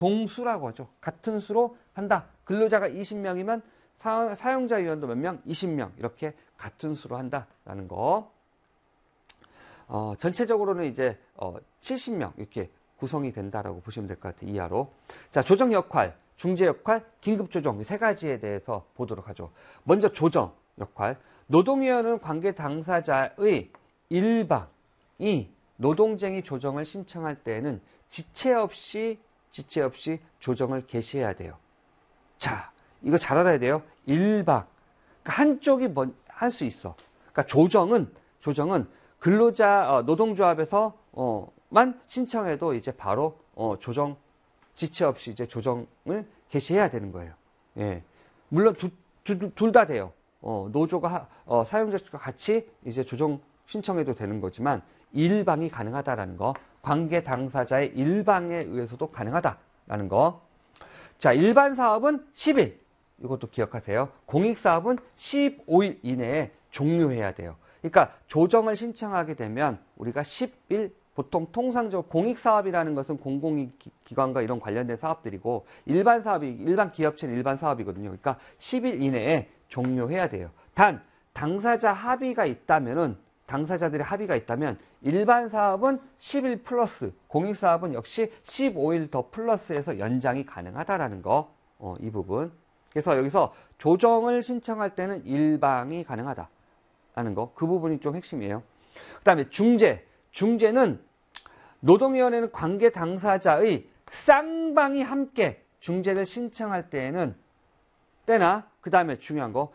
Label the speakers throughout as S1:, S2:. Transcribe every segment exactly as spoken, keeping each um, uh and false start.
S1: 동수라고 하죠. 같은 수로 한다. 근로자가 이십 명이면 사, 사용자 위원도 몇 명? 이십 명. 이렇게 같은 수로 한다라는 거. 어, 전체적으로는 이제 어, 칠십 명 이렇게 구성이 된다라고 보시면 될 것 같아요. 이하로. 자, 조정 역할, 중재 역할, 긴급 조정 세 가지에 대해서 보도록 하죠. 먼저 조정 역할. 노동위원회는 관계 당사자의 일방이 노동쟁의 조정을 신청할 때에는 지체 없이 지체 없이 조정을 개시해야 돼요. 자, 이거 잘 알아야 돼요. 일방. 그러니까 한쪽이 할 수 있어. 그러니까 조정은 조정은 근로자 어, 노동조합에서 어만 신청해도 이제 바로 어, 조정 지체 없이 이제 조정을 개시해야 되는 거예요. 예. 물론 둘 다 돼요. 어, 노조가 어, 사용자과 같이 이제 조정 신청해도 되는 거지만 일방이 가능하다라는 거. 관계 당사자의 일방에 의해서도 가능하다라는 거. 자, 일반 사업은 십 일. 이것도 기억하세요. 공익 사업은 십오 일 이내에 종료해야 돼요. 그러니까 조정을 신청하게 되면 우리가 십 일, 보통 통상적으로 공익사업이라는 것은 공공기관과 이런 관련된 사업들이고 일반 사업이, 일반 기업체는 일반 사업이거든요. 그러니까 십 일 이내에 종료해야 돼요. 단, 당사자 합의가 있다면은, 당사자들의 합의가 있다면 일반 사업은 십 일 플러스, 공익사업은 역시 십오 일 더 플러스해서 연장이 가능하다라는 거, 어, 이 부분. 그래서 여기서 조정을 신청할 때는 일방이 가능하다. 라는 거. 그 부분이 좀 핵심이에요. 그 다음에 중재. 중재는 노동위원회는 관계 당사자의 쌍방이 함께 중재를 신청할 때에는 때나 그 다음에 중요한 거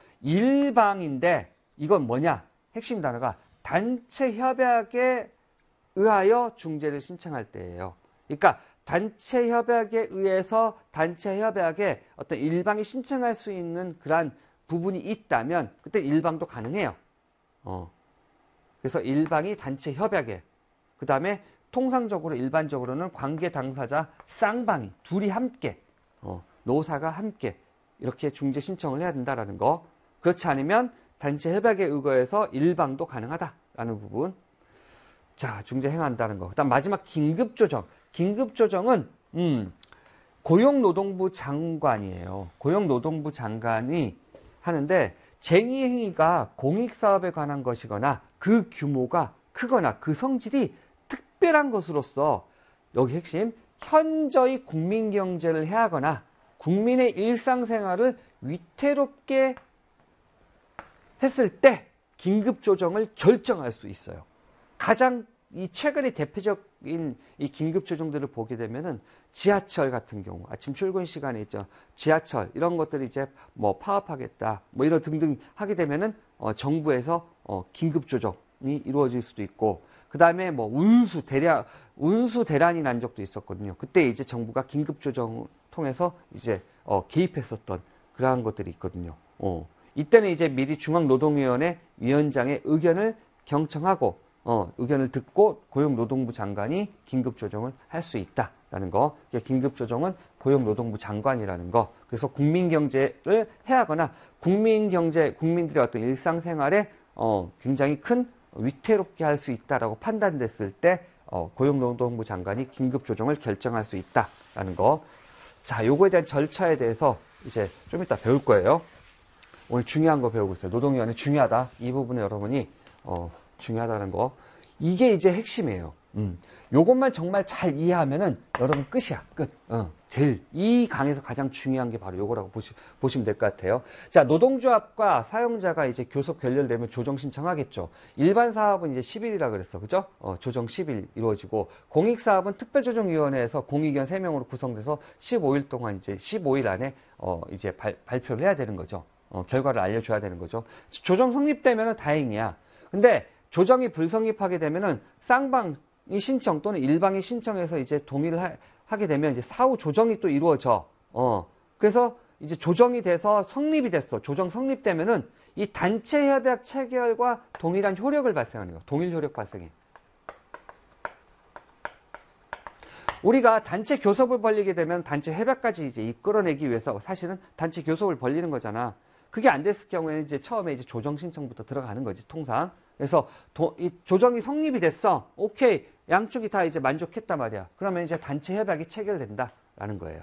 S1: 일방인데 이건 뭐냐? 핵심 단어가 단체 협약에 의하여 중재를 신청할 때예요. 그러니까 단체 협약에 의해서 단체 협약에 어떤 일방이 신청할 수 있는 그러한 부분이 있다면 그때 일방도 가능해요. 어. 그래서 일방이 단체 협약에, 그 다음에 통상적으로 일반적으로는 관계 당사자 쌍방이 둘이 함께, 어, 노사가 함께 이렇게 중재 신청을 해야 된다라는 거. 그렇지 않으면 단체 협약에 의거해서 일방도 가능하다라는 부분. 자, 중재 행한다는 거. 그다음 마지막 긴급 조정. 긴급 조정은 음, 고용노동부 장관이에요. 고용노동부 장관이 하는데 쟁의 행위가 공익사업에 관한 것이거나 그 규모가 크거나 그 성질이 특별한 것으로서 여기 핵심 현저히 국민경제를 해하거나 국민의 일상생활을 위태롭게 했을 때 긴급조정을 결정할 수 있어요. 가장 이 최근의 대표적인 이 긴급조정들을 보게 되면은 지하철 같은 경우 아침 출근 시간에 있죠. 지하철 이런 것들이 이제 뭐 파업하겠다 뭐 이런 등등 하게 되면은 어, 정부에서 어, 긴급조정이 이루어질 수도 있고 그 다음에 뭐 운수 대란 운수 대란이 난 적도 있었거든요. 그때 이제 정부가 긴급조정을 통해서 이제 어, 개입했었던 그러한 것들이 있거든요. 어. 이때는 이제 미리 중앙노동위원회 위원장의 의견을 경청하고 어, 의견을 듣고 고용노동부 장관이 긴급조정을 할 수 있다라는 거. 긴급조정은 고용노동부 장관이라는 거. 그래서 국민경제를 해하거나 국민경제, 국민들의 어떤 일상생활에 어, 굉장히 큰 위태롭게 할 수 있다라고 판단됐을 때 어, 고용노동부 장관이 긴급조정을 결정할 수 있다라는 거. 자, 요거에 대한 절차에 대해서 이제 좀 이따 배울 거예요. 오늘 중요한 거 배우고 있어요. 노동위원회 중요하다. 이 부분에 여러분이 어, 중요하다는 거. 이게 이제 핵심이에요. 음. 요것만 정말 잘 이해하면은 여러분 끝이야. 끝. 어. 제일 이 강에서 가장 중요한 게 바로 요거라고 보시, 보시면 될 것 같아요. 자, 노동조합과 사용자가 이제 교섭 결렬되면 조정 신청하겠죠. 일반 사업은 이제 십 일이라 그랬어. 그죠? 어, 조정 십 일 이루어지고 공익사업은 특별조정위원회에서 공익위원 세 명으로 구성돼서 십오 일 동안 이제 십오 일 안에 어, 이제 발, 발표를 해야 되는 거죠. 어, 결과를 알려줘야 되는 거죠. 조정 성립되면은 다행이야. 근데 조정이 불성립하게 되면은 쌍방이 신청 또는 일방이 신청해서 이제 동의를 하, 하게 되면 이제 사후 조정이 또 이루어져. 어. 그래서 이제 조정이 돼서 성립이 됐어. 조정 성립되면은 이 단체 협약 체결과 동일한 효력을 발생하는 거야. 동일 효력 발생해. 우리가 단체 교섭을 벌리게 되면 단체 협약까지 이제 이끌어내기 위해서 사실은 단체 교섭을 벌리는 거잖아. 그게 안 됐을 경우에는 이제 처음에 이제 조정 신청부터 들어가는 거지, 통상. 그래서 도, 이 조정이 성립이 됐어. 오케이. 양쪽이 다 이제 만족했단 말이야. 그러면 이제 단체 협약이 체결된다라는 거예요.